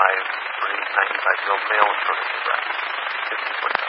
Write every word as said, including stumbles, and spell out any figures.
ninety-five year old male in front of you, right? fifty foot